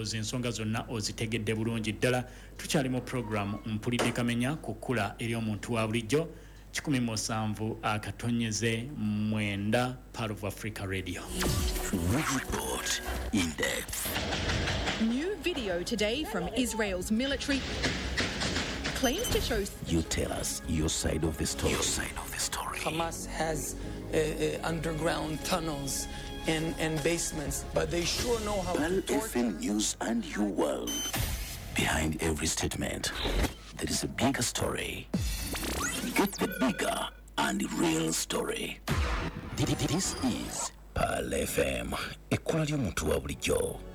ndowooza ensonga zonna ozitegedde bulungi ddala. Tukyali mu program mpulidde kamenya ku kkula eri omuntu wa bulijjo 17 part of Africa Radio. Report in depth. New video today from Israel's military claims to show. You tell us your side of the story. Hamas has underground tunnels and basements, but they sure know how Pearl to torture. FM News and your world. Behind every statement, there is a bigger story. Get the bigger and real story. This is Pearl FM, ekkola ly'omuntu wa bulijjo.